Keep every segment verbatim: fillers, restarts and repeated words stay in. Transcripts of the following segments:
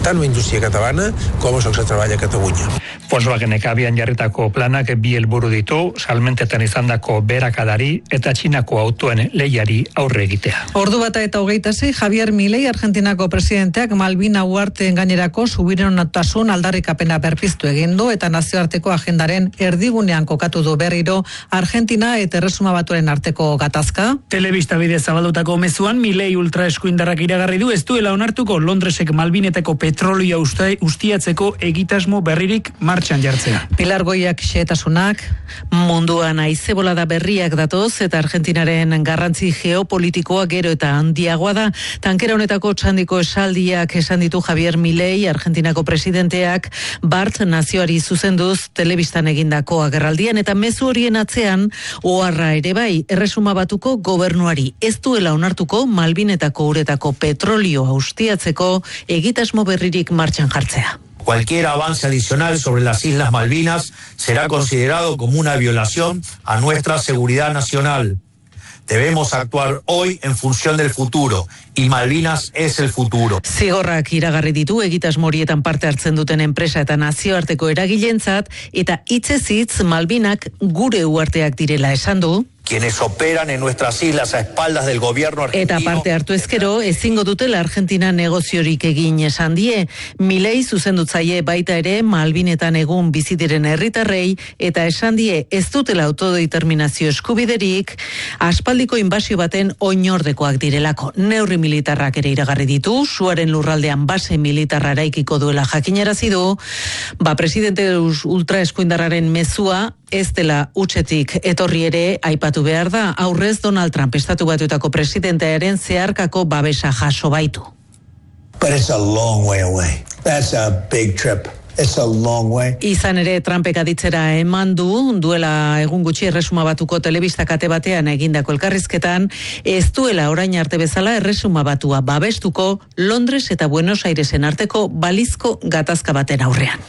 tant la indústria catalana com els llocs de treball a Catalunya. Volkswagenek abian jarritako planak bi helburu ditu, salmentetan izandako beherakadari eta Txinako autoen lehiari aurre egitea. Ordu bata eta hogeita sei, Javier Milei, Argentinako presidenteak Malvina uharteen gainerako subiranotasun aldarrikapena berpiztu egin du eta nazioarteko agendaren erdigunean kokatu du berriro Argentina eta Erresuma Batuen arteko gatazka. Telebista bidez zabaldutako mezuan Milei ultraeskuindarrak iragarri du ez duela onartuko Londresek Malvinetako petrolioa ustiatzeko egitasmo berririk martxan jartzea. Pilar Goiak xehetasunak. Munduan haize bolada berriak datoz eta Argentinaren garrantzi geopolitikoa gero eta handiagoa da. Tankera honetako txandiko esaldiak esan ditu Javier Milei, Argentinako presidenteak, Bart nazioari zuzenduz telebistan egindako agerraldian eta mezu horien atzean oharra ere bai Erresuma Batuko gobernuari ez duela onartuko Malvinetako uretako petrolioa ustiatzeko egitasmo berririk martxan jartzea. Cualquier avance adicional sobre las Islas Malvinas será considerado como una violación a nuestra seguridad nacional. Debemos actuar hoy en función del futuro, y Malvinas es el futuro. Zigorrak iragarri ditu egitasmo horietan parte hartzen duten enpresa eta nazioarteko eragilentzat, eta hitzez hitz Malvinak gure uharteak direla esan du. Quienes operan en nuestras islas a espaldas del gobierno argentino. Eta parte hartu ezkero, ezingo dutela Argentina negoziorik egin esan die. Milei zuzendutzaile baita ere Malvinetan egun bizi diren herritarrei eta esan die ez dutela autodeterminazio eskubiderik, aspaldiko inbasio baten oinordekoak direlako. Neurri militarrak ere iragarri ditu, suaren lurraldean base militarra eraikiko duela jakinarazi du. Ba, presidente ultraeskuindarraren mezua ez dela utxetik etorri ere aipatu behar da, aurrez Donald Trump estatu batuetako presidentearen zeharkako babesa jaso baitu. But it's a long way away. That's a big trip. It's a long way. Izan ere Trumpek aditzera eman du, duela egun gutxi Erresuma Batuko telebista kate batean egindako elkarrizketan, ez duela orain arte bezala Erresuma Batua babestuko Londres eta Buenos Airesen arteko balizko gatazka baten aurrean.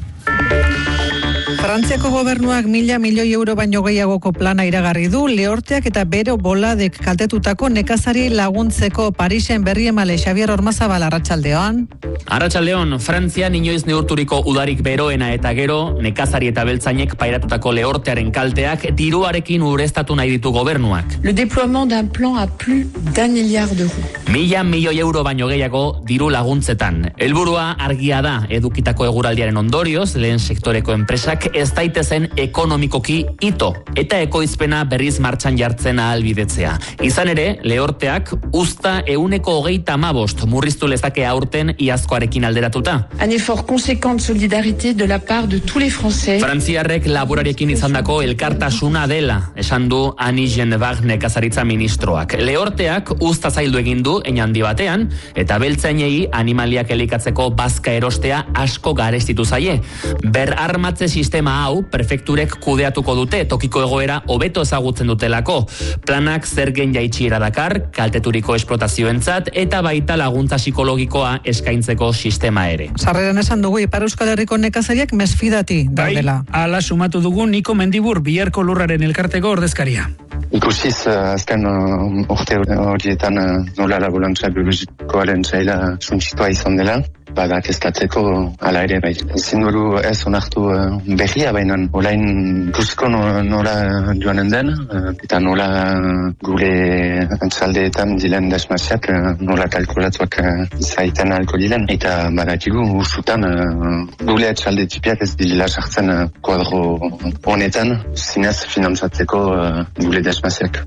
Frantziako gobernuak mila milioi euro baino gehiagoko plana iragarri du, lehorteak eta bero boladek kaltetutako nekazari laguntzeko. Parisen berri emale Xabier Ormazabal, arratsaldeon. Arratsaldeon, Frantzian inoiz neurturiko udarik beroena eta gero, nekazari eta beltzainek pairatutako lehortearen kalteak diruarekin ureztatu nahi ditu gobernuak. Le déploiement d'un plan à plus d'un milliard d'euros. Mila milioi euro baino gehiago diru laguntzetan. Helburua argia da, edukitako eguraldiaren ondorioz, lehen sektoreko enpresak ez daitezen ekonomikoki ito eta ekoizpena berriz martxan jartzen ahalbidetzea. Izan ere, lehorteak uzta ehuneko hogeita hamabost murriztu lezake aurten iazkoarekin alderatuta. Un effort conséquent de solidarité de la part de tous les Français. Frantziarrek laborariekin izandako elkartasuna dela, esan du Annie Genevard nekazaritza ministroak. Lehorteak uzta zaildu egin du hein handi batean eta beltzainei animaliak elikatzeko bazka erostea asko garestitu zaie. Berarmatze sistema hau prefekturek kudeatuko dute tokiko egoera hobeto ezagutzen dutelako. Planak zergen jaitsiera dakar, kalteturiko esplotazioentzat eta baita laguntza psikologikoa eskaintzeko sistema ere. Sarreran esan dugu Ipar Euskal Herriko nekazariak mesfidati daudela. Bai, ala sumatu dugu Niko Mendibur, Biharko Lurraren elkarteko ordezkaria. Ikusiz, azken uh, urte horietan uh, nola laborantza biologikoaren zaila suntsitua izan dela, badak estatzeko ala ere bai. Ezin dugu ez onartu uh, berria, baina olain ikusiko nola joanen den, uh, eta nola gure antzaldeetan dilen desmaziak uh, nola kalkulatuak uh, izaiten alko dilen. Eta badakigu usutan uh, gure antzalde tipiak ez dila sartzen uh, kuadro honetan, zinez finantzatzeko uh, gure desmaziak.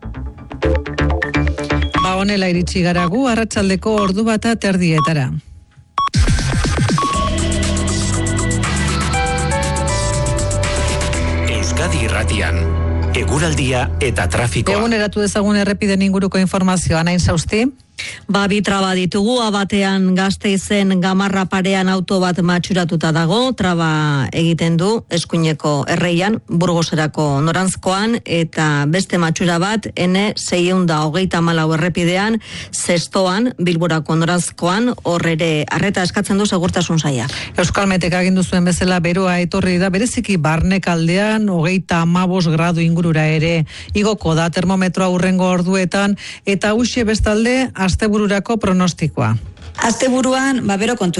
Ba honela iritsi gara gu arratsaldeko ordu bata terdietara. Euskadi Irratian, eguraldia eta trafikoa. Eguneratu dezagun errepiden inguruko informazioa, Nain Sausti. Ba, bi traba ditugu, abatean Gasteizen Gamarra parean auto bat matxuratuta dago, traba egiten du eskuineko erreian, Burgoserako noranzkoan, eta beste matxura bat, ene seiehun eta hogeita hamalau errepidean, Zestoan, Bilborako noranzkoan, hor ere arreta eskatzen du segurtasun sailak. Euskalmetek agindu zuen bezala beroa etorri da, bereziki barnekaldean, hogeita hamabost gradu ingurura ere, igoko da termometroa hurrengo orduetan, eta huxe bestalde, astebururako pronostikoa. Asteburuan, ba, bero kontu